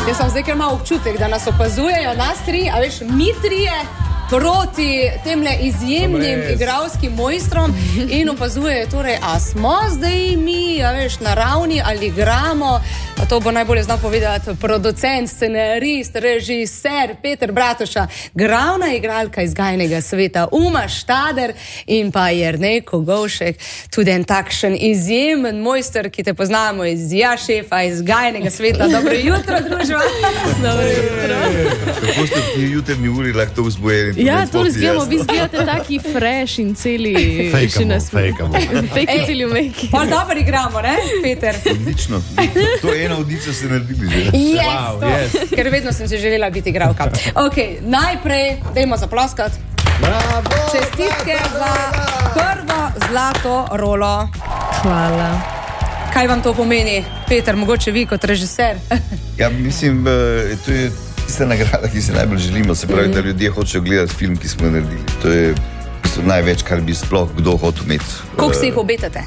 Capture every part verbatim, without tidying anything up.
Jaz sem zdaj, ker imam občutek, da nas opazujejo, nas tri, a veš, mi trije proti temle izjemnim igralskim mojstrom in opazujejo, torej, a smo zdaj mi, a veš, na ravni ali igramo, a to bo najbolje znal povedati producent, scenarist, režiser Peter Bratuša, glavna igralka iz Gajnega sveta Uma Štader in pa Jernej Kogovšek, tudi en takšen izjemen mojster, ki te poznamo iz Ja šefa, iz Gajnega sveta. Dobro jutro, družba. Dobro jutro. Kako ste v jutrni uri lahko to vzbojeni? Ja, to izgledamo, vi izgledate taki fresh in celi... Fejkamo, fejkamo. Fake it till you make it. Pa dobro igramo, ne, Peter? Odlično. To je ena audicija se naredili že. Yes, Wow, to. yes. Ker vedno sem si želela biti igralka. Ok, najprej, dajmo zaploskati. Bravo! Čestitke za prvo zlato rolo. Hvala. Kaj vam to pomeni, Peter, mogoče vi kot režiser? Ja, mislim, eh, to je tista nagrada, ki se najbolj želimo, se pravi, da ljudje hočejo gledati film, ki smo naredili. To je v bistvu največ, kar bi sploh kdo hotel imeti. Koliko si jih obetate?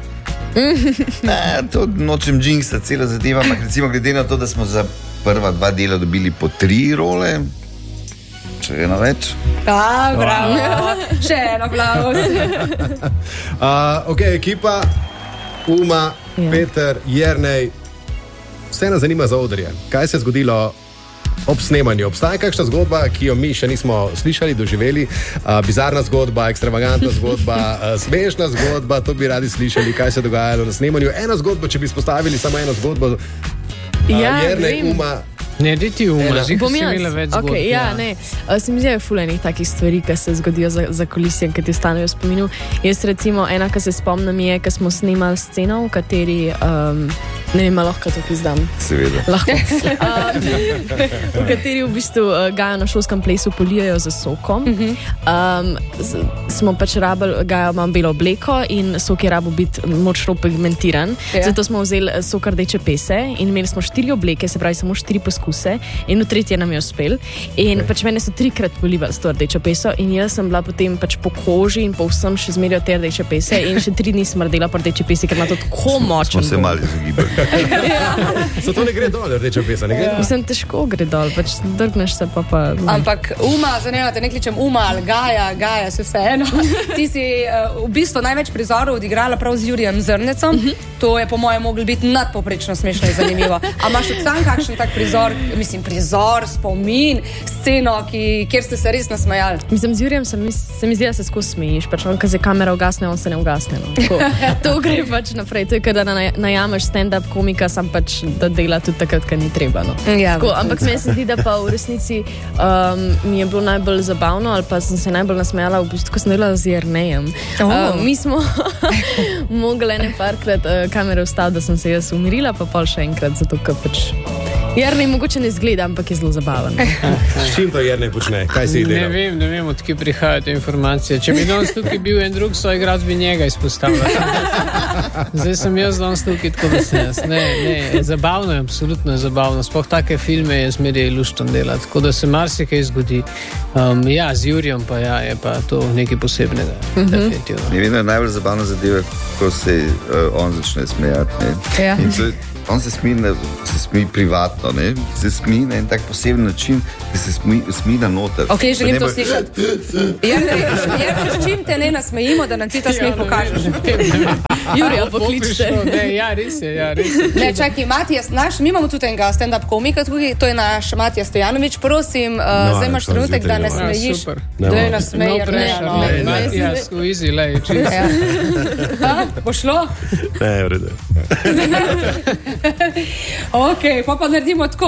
Ne, to nočem džinksa, cela zadeva, ampak recimo glede na to, da smo za prva dva dela dobili po tri role, še eno več. Ja, bravo. Še eno aplauz. Uh, ok, ekipa, Uma, Ja. Peter, Jernej, vse nas zanima za odrje. Kaj se je zgodilo ob snemanju? Obstaja kakšna zgodba, ki jo mi še nismo slišali, doživeli? Uh, bizarna zgodba, ekstravagantna zgodba, uh, smešna zgodba, to bi radi slišali, kaj se je dogajalo na snemanju. Ena zgodba, če bi spostavili samo eno zgodbo, uh, Ja, Jernej, vem. Uma. Ne, ti Uma, že ko Bom si jaz? imela več zgodb. Okay, ja, ne. Uh, se mi zdi, da je ful enih takih stvari, ki se zgodijo za, za kulisijem, ki ti ostanejo v spominu. Jaz recimo, ena, ki se spomnim, je, ko smo snemali sceno, v kateri, um, ne vem, a lahko to pizdam. Seveda. Lahko. Uh, v kateri v bistvu uh, Gajo na šolskem plesu polijajo z sokom. Um, z, smo pač rabili, Gajo ima belo obleko in sok je rabil biti močno pigmentiran. Ja. Zato smo vzeli eh, sok rdeče pese in imeli smo štiri obleke, se pravi samo štiri poskuse in v tretje nam je uspel. In pač mene so trikrat polivali s to rdečo peso in jaz sem bila potem pač po koži in po vsem še zmerjal te rdeče pese in še tri dni smrdela po rdeči pesi, ker ima to tako močen Smo se vonj. malo izogibali. So to ne gre dol, rdeča pesa, ne gre dol? Mislim, težko gre dol, pač drgneš se pa pa... Ampak Uma, zanima te, ne kličem Uma ali Gaja, Gaja, se vseeno. Ti si uh, v bistvu največ prizorov odigrala prav z Jurijem Zrnecom. To je po mojem moglo biti nadpoprečno smešno in zanimivo. A imaš tudi sam kakšen tak prizor, mislim, prizor, spomin, sceno, ki, kjer ste se res nasmejali? Mislim, z Jurijem se mi, se mi zdi, da se skozi smejiš, pač on, ko se kamera ugasne, on se ne ugasne. No. Tako, to gre pač naprej. To je, kada naj, najameš stand-up komika, sam pač, da dela tudi takrat, kad ni treba. No. Ja, Tako, ampak meni se zdi, da pa v resnici um, mi je bilo najbolj zabavno ali pa sem se najbolj nasmejala v bistvu, ko sem delala z Jernejem. Oh. Uh, mi smo mogli ene parkrat uh, kamere vstaviti, da sem se jaz umirila, pa pol še enkrat, zato ker pač Jernej mogoče ne zgleda, ampak je zelo zabaven. S čim to Jernej počne? Kaj si Ne delal? vem, ne vem, odkje prihajajo te informacije. Če bi danes tukaj bil en drug soigralec, bi njega izpostavil. Zdaj sem jaz danes tukaj, tako da sem jaz. Ne, ne, zabavno je, absolutno je zabavno. Sploh take filme je zmeraj luštno delati, tako da se marsikaj zgodi. Um, ja, z Jurijem pa ja, je pa to nekaj posebnega. Uh-huh. Definitivno. Je vedno najbolj zabavna zadeva, ko se uh, on začne smejati. Ne? Ja. In to, on se smeji, na, se smeji privatno, ne? Se smeji na en tak poseben način, da se smeji, smeji na noter. Ok, želim Pa to ne bo- slišati. Jernej, Jernej, s čim te ne nasmejimo, da nam ti ta smeh pokažeš? Jurija, pokličite. Ne, ja, res je, ja, res je. Ne, čakaj, Matijas, naš, mi imamo tudi enega stand-up komika, tukaj, to je naš Matijas Stojanovič, prosim, uh, No, zdaj imaš to trenutek, da ne zjutraj, no. smejiš. Ja, super. Da je No. nasmej, No Jerneja, pressure, no. ne, ne. Matijas, easy, lej, čisto. Ja. A, bo šlo? Ne, v redu. Ok, pa pa naredimo tako.